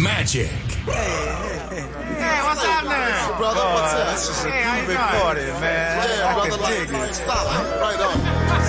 Magic. Hey, what's happening? Brother, what's up? This is a Hey, how you big doing? party, man. Yeah, I brother, can dig like, it. stop. Right on.